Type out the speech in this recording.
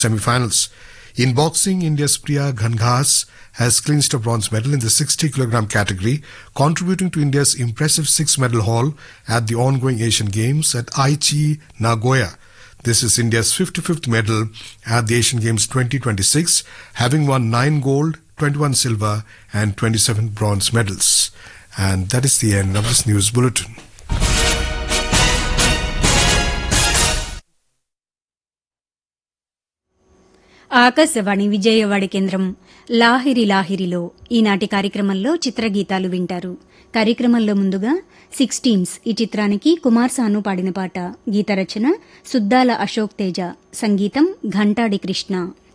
semi-finals. In boxing, India's Priya Ghanghas has clinched a bronze medal in the 60-kilogram category, contributing to India's impressive six-medal haul at the ongoing Asian Games at Aichi, Nagoya. This is India's 55th medal at the Asian Games 2026, having won 9 gold, 21 silver and 27 bronze medals. And that is the end of this news bulletin. Akashvani Vijayawada కేంద్రం లాహిరి లాహిరిలో ఈనాటి కార్యక్రమంలో చిత్రగీతాలు వింటారు. కార్యక్రమంలో ముందుగా 16s ఈ చిత్రానికి కుమార్ సాను పాడిన పాట. గీత రచన సుద్దాల అశోక్ తేజ, సంగీతం ఘంటాడి కృష్ణ.